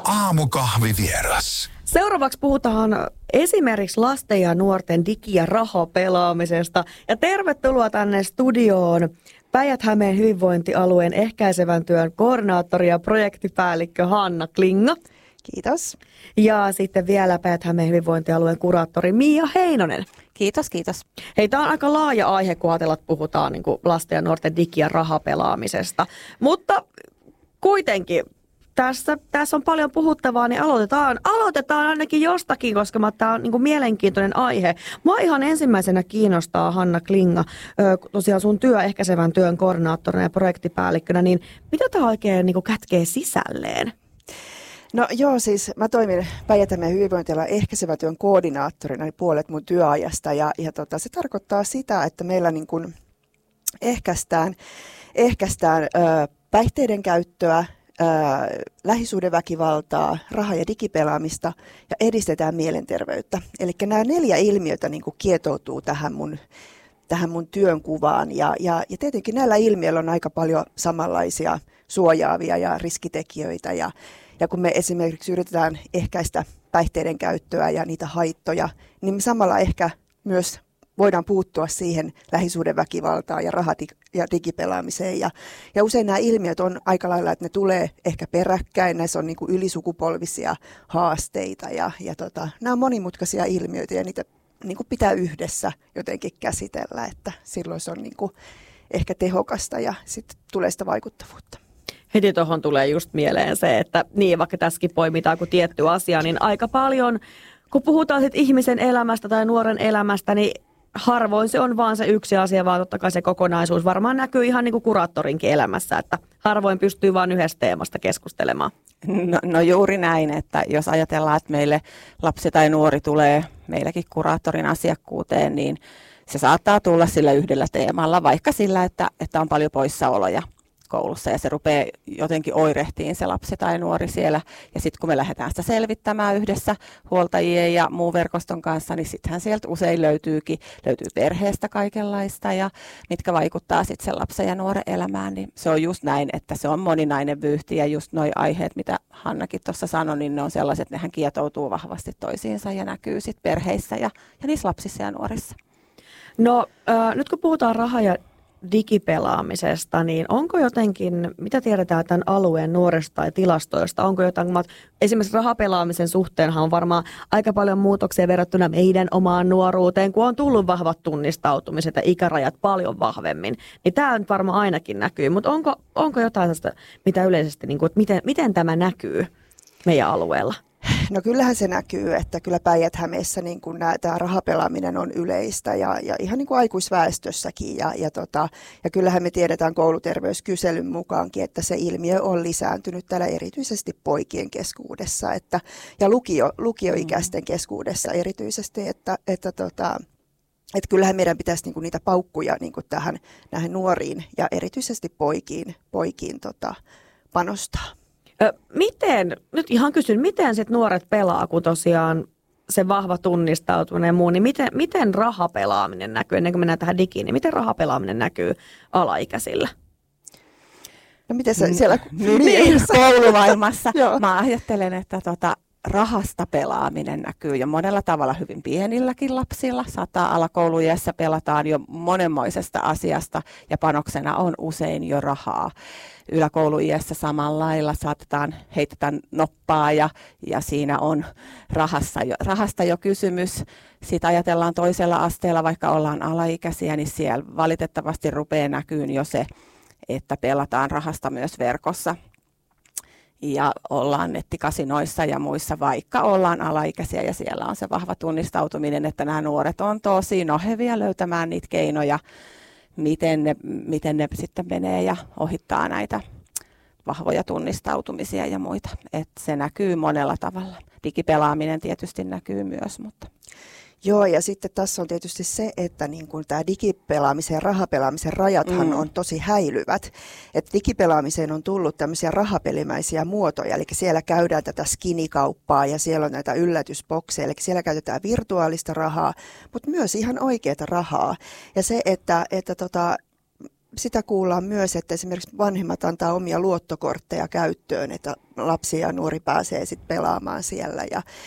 Aamukahvivieras. Seuraavaksi puhutaan esimerkiksi lasten ja nuorten digi- ja rahapelaamisesta. Ja tervetuloa tänne studioon Päijät-Hämeen hyvinvointialueen ehkäisevän työn koordinaattori ja projektipäällikkö Hanna Klinga. Kiitos. Ja sitten vielä Päijät-Hämeen hyvinvointialueen kuraattori Mia Heinonen. Kiitos, kiitos. Hei, tämä on aika laaja aihe, kun ajatellaan, että puhutaan niin kuin lasten ja nuorten digi- ja rahapelaamisesta. Mutta kuitenkin tässä on paljon puhuttavaa, niin aloitetaan ainakin jostakin, koska tämä on niin kuin mielenkiintoinen aihe. Mua ihan ensimmäisenä kiinnostaa, Hanna Klinga, tosiaan sun ehkäisevän työn koordinaattorina ja projektipäällikkönä, niin mitä tämä oikein niin kuin kätkee sisälleen? No joo, siis mä toimin Päijät-Hämeen hyvinvointialueen ehkäisevän työn koordinaattorina niin puolet mun työajasta ja se tarkoittaa sitä, että meillä niin kuin ehkäistään päihteiden käyttöä, lähisuhdeväkivaltaa, raha- ja digipelaamista ja edistetään mielenterveyttä. Eli nämä 4 ilmiötä niin kuin kietoutuu tähän mun työnkuvaan ja tietenkin näillä ilmiöillä on aika paljon samanlaisia suojaavia ja riskitekijöitä ja kun me esimerkiksi yritetään ehkäistä päihteiden käyttöä ja niitä haittoja, niin me samalla ehkä myös voidaan puuttua siihen lähisuhdeväkivaltaan ja ja digipelaamiseen. Ja usein nämä ilmiöt on aika lailla, että ne tulee ehkä peräkkäin, näissä on niin kuin ylisukupolvisia haasteita ja nämä on monimutkaisia ilmiöitä ja niitä niin kuin pitää yhdessä jotenkin käsitellä, että silloin se on niin kuin ehkä tehokasta ja sitten tulee sitä vaikuttavuutta. Heti tuohon tulee just mieleen se, että niin vaikka tässäkin poimitaan kuin tietty asia, niin aika paljon, kun puhutaan sit ihmisen elämästä tai nuoren elämästä, niin harvoin se on vaan se yksi asia, vaan totta kai se kokonaisuus varmaan näkyy ihan niin kuin kuraattorinkin elämässä, että harvoin pystyy vain yhdestä teemasta keskustelemaan. No juuri näin, että jos ajatellaan, että meille lapsi tai nuori tulee meilläkin kuraattorin asiakkuuteen, niin se saattaa tulla sillä yhdellä teemalla, vaikka sillä, että on paljon poissaoloja koulussa ja se rupeaa jotenkin oirehtiin se lapsi tai nuori siellä. Ja sitten kun me lähdetään sitä selvittämään yhdessä huoltajien ja muun verkoston kanssa, niin sittenhän sieltä usein löytyy perheestä kaikenlaista ja mitkä vaikuttaa sitten sen lapsen ja nuoren elämään. Niin se on just näin, että se on moninainen vyyhti ja just nuo aiheet, mitä Hannakin tuossa sanoi, niin ne on sellaiset, että nehän kietoutuu vahvasti toisiinsa ja näkyy sitten perheissä ja niissä lapsissa ja nuorissa. No nyt kun puhutaan raha- ja digipelaamisesta, niin onko jotenkin, mitä tiedetään tämän alueen nuorista tai tilastoista, onko jotain, esimerkiksi rahapelaamisen suhteenhan on varmaan aika paljon muutoksia verrattuna meidän omaan nuoruuteen, kun on tullut vahvat tunnistautumiset ja ikärajat paljon vahvemmin, niin tämä nyt varmaan ainakin näkyy, mutta onko jotain sellaista, mitä yleisesti, niin kuin, että miten tämä näkyy meidän alueella? No kyllähän se näkyy, että kyllä Päijät-Hämeessä niin kuin tämä rahapelaaminen on yleistä ja ihan niin kuin aikuisväestössäkin. Ja kyllähän me tiedetään kouluterveyskyselyn mukaankin, että se ilmiö on lisääntynyt täällä erityisesti poikien keskuudessa ja lukioikäisten keskuudessa erityisesti, että kyllähän meidän pitäisi niin kuin niitä paukkuja niin kuin näihin nuoriin ja erityisesti poikiin panostaa. Nyt ihan kysyn, miten sit nuoret pelaa, kun tosiaan se vahva tunnistautuminen ja muu, niin miten rahapelaaminen näkyy, ennen kuin mennään tähän digiin, niin miten rahapelaaminen näkyy alaikäisillä? No miten sä siellä koulumaailmassa? Mä ajattelen, että rahasta pelaaminen näkyy jo monella tavalla hyvin pienilläkin lapsilla. Saattaa alakouluiässä pelataan jo monenmoisesta asiasta ja panoksena on usein jo rahaa. Yläkouluiässä samalla lailla heitetään noppaa ja siinä on rahasta jo kysymys. Sitten ajatellaan toisella asteella, vaikka ollaan alaikäisiä, niin siellä valitettavasti rupeaa näkyyn jo se, että pelataan rahasta myös verkossa. Ja ollaan nettikasinoissa ja muissa, vaikka ollaan alaikäisiä ja siellä on se vahva tunnistautuminen, että nämä nuoret on tosi nohevia löytämään niitä keinoja, miten ne sitten menee ja ohittaa näitä vahvoja tunnistautumisia ja muita. Et se näkyy monella tavalla. Digipelaaminen tietysti näkyy myös, mutta... Joo, ja sitten tässä on tietysti se, että niin kuin tämä digipelaamisen ja rahapelaamisen rajathan on tosi häilyvät. Että digipelaamiseen on tullut tämmöisiä rahapelimäisiä muotoja, eli siellä käydään tätä skinikauppaa ja siellä on näitä yllätysbokseja, eli siellä käytetään virtuaalista rahaa, mutta myös ihan oikeaa rahaa. Ja se, että sitä kuullaan myös, että esimerkiksi vanhemmat antaa omia luottokortteja käyttöön, että lapsi ja nuori pääsee sitten pelaamaan siellä.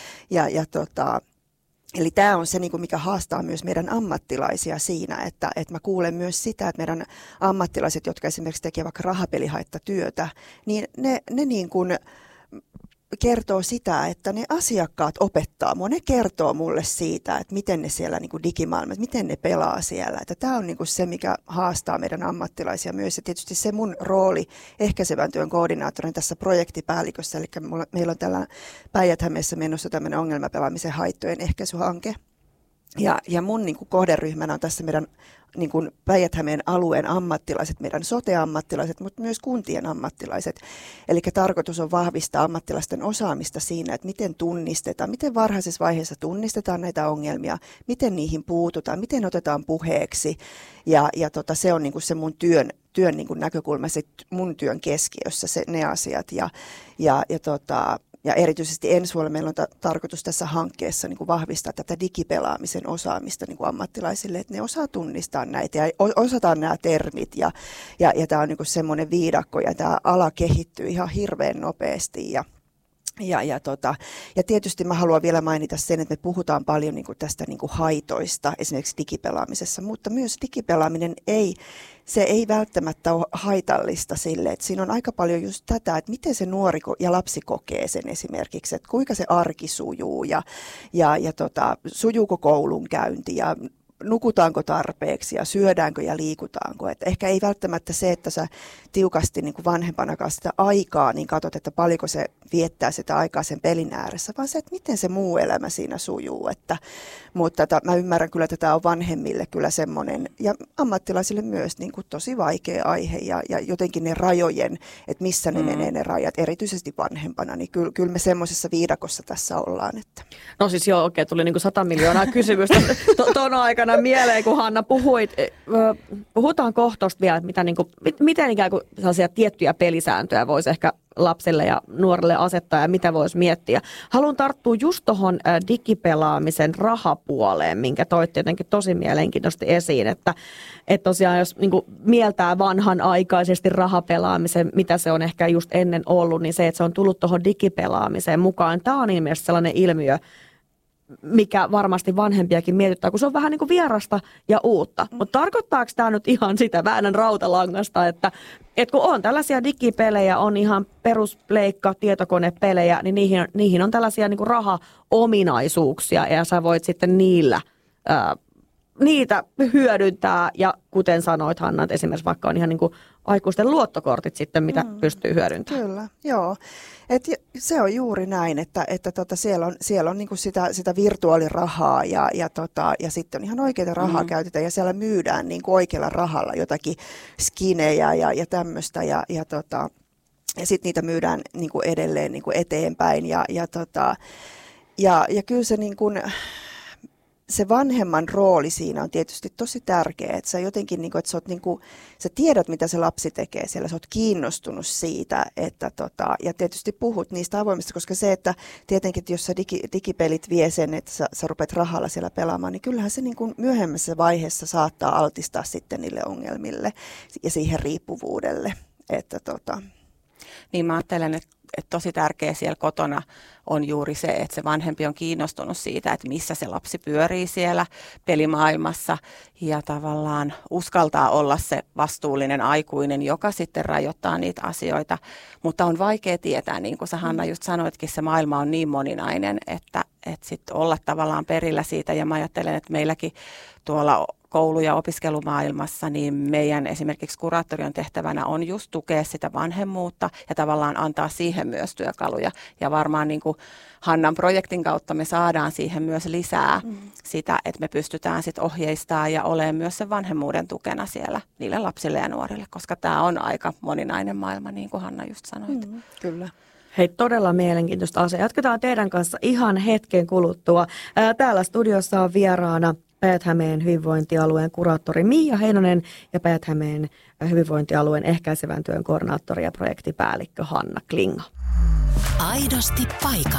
Eli tämä on se, mikä haastaa myös meidän ammattilaisia siinä, että mä kuulen myös sitä, että meidän ammattilaiset, jotka esimerkiksi tekevät vaikka rahapelihaittatyötä, niin ne niin kuin kertoo sitä, että ne asiakkaat opettaa mua, ne kertoo mulle siitä, että miten ne siellä niin kuin digimaailmassa, miten ne pelaa siellä. Että tämä on niin kuin se, mikä haastaa meidän ammattilaisia myös. Ja tietysti se mun rooli ehkäisevän työn koordinaattorin tässä projektipäällikössä, eli meillä on tällä Päijät-Hämeessä menossa tämmöinen ongelmapelaamisen haittojen ehkäisyhanke. Ja mun niin kuin kohderyhmänä on tässä meidän niin kuin Päijät-Hämeen alueen ammattilaiset, meidän sote-ammattilaiset, mutta myös kuntien ammattilaiset. Eli tarkoitus on vahvistaa ammattilaisten osaamista siinä, että miten tunnistetaan, miten varhaisessa vaiheessa tunnistetaan näitä ongelmia, miten niihin puututaan, miten otetaan puheeksi. Ja se on niin kuin se mun työn niin kuin näkökulma, se mun työn keskiössä ne asiat. Ja erityisesti ensi vuonna meillä on tarkoitus tässä hankkeessa niin kuin vahvistaa tätä digipelaamisen osaamista niin kuin ammattilaisille, että ne osaa tunnistaa näitä ja osataan nämä termit. Ja tämä on niin kuin semmoinen viidakko ja tämä ala kehittyy ihan hirveän nopeasti. Ja tietysti mä haluan vielä mainita sen, että me puhutaan paljon niin kuin tästä niin kuin haitoista esimerkiksi digipelaamisessa, mutta myös digipelaaminen se ei välttämättä ole haitallista sille, että siinä on aika paljon just tätä, että miten se nuori ja lapsi kokee sen esimerkiksi, että kuinka se arki sujuu ja sujuuko koulunkäynti ja nukutaanko tarpeeksi ja syödäänkö ja liikutaanko. Et ehkä ei välttämättä se, että sä tiukasti niin kuin vanhempanakaan sitä aikaa, niin katsot, että paljonko se viettää sitä aikaa sen pelin ääressä, vaan se, että miten se muu elämä siinä sujuu. Mutta mä ymmärrän kyllä, että tämä on vanhemmille kyllä semmoinen, ja ammattilaisille myös niin kuin tosi vaikea aihe, ja jotenkin ne rajojen, että missä ne menee ne rajat, erityisesti vanhempana, niin kyllä me semmoisessa viidakossa tässä ollaan. Että. No siis joo, okei, tuli niin kuin 100 miljoonaa kysymystä tuon aikana mieleen, kun Hanna puhuit. Puhutaan kohtosta vielä, että miten ikään kuin sellaisia tiettyjä pelisääntöjä voisi ehkä lapsille ja nuorille asettaa ja mitä voisi miettiä. Haluan tarttua just tuohon digipelaamisen rahapuoleen, minkä toit jotenkin tosi mielenkiintoisesti esiin, että tosiaan jos niin kuin mieltää vanhanaikaisesti rahapelaamisen, mitä se on ehkä just ennen ollut, niin se, että se on tullut tuohon digipelaamiseen mukaan, tämä on ilmeisesti sellainen ilmiö, mikä varmasti vanhempiakin mietittää, kun se on vähän niin kuin vierasta ja uutta. Mutta tarkoittaako tämä nyt ihan sitä väännän rautalangasta, että kun on tällaisia digipelejä, on ihan peruspleikka, tietokonepelejä, niin niihin on tällaisia niin kuin raha-ominaisuuksia ja sä voit sitten niitä hyödyntää ja kuten sanoit Hanna, että esimerkiksi vaikka on ihan niin kuin aikuisten luottokortit sitten, mitä pystyy hyödyntämään. Kyllä, joo. Se on juuri näin, että siellä on niin kuin sitä virtuaalirahaa ja sitten on ihan oikeita rahaa käytetään ja siellä myydään niin kuin oikealla rahalla jotakin skinejä ja tämmöistä ja sitten niitä myydään niin kuin edelleen niin kuin eteenpäin ja kyllä se niin kuin se vanhemman rooli siinä on tietysti tosi tärkeä, että sä jotenkin, niin kuin, että sä tiedät, mitä se lapsi tekee siellä, sä oot kiinnostunut siitä, ja tietysti puhut niistä avoimista, koska se, että tietenkin, että jos sä digipelit vie sen, että sä rupeat rahalla siellä pelaamaan, niin kyllähän se niin kuin myöhemmässä vaiheessa saattaa altistaa sitten niille ongelmille ja siihen riippuvuudelle, Niin mä ajattelen, että tosi tärkeä siellä kotona on juuri se, että se vanhempi on kiinnostunut siitä, että missä se lapsi pyörii siellä pelimaailmassa ja tavallaan uskaltaa olla se vastuullinen aikuinen, joka sitten rajoittaa niitä asioita. Mutta on vaikea tietää, niin kuin sä Hanna just sanoitkin, se maailma on niin moninainen, että sitten olla tavallaan perillä siitä ja mä ajattelen, että meilläkin tuolla koulu- ja opiskelumaailmassa, niin meidän esimerkiksi kuraattorion tehtävänä on just tukea sitä vanhemmuutta ja tavallaan antaa siihen myös työkaluja. Ja varmaan niin kuin Hannan projektin kautta me saadaan siihen myös lisää sitä, että me pystytään sitten ohjeistamaan ja olemaan myös sen vanhemmuuden tukena siellä niille lapsille ja nuorille, koska tämä on aika moninainen maailma, niin kuin Hanna just sanoit. Kyllä. Hei, todella mielenkiintoista asiaa. Jatketaan teidän kanssa ihan hetken kuluttua. Täällä studiossa on vieraana Päijät-Hämeen hyvinvointialueen kuraattori Miia Heinonen ja Päijät-Hämeen hyvinvointialueen ehkäisevän työn koordinaattori ja projektipäällikkö Hanna Klinga. Aidosti paikalla.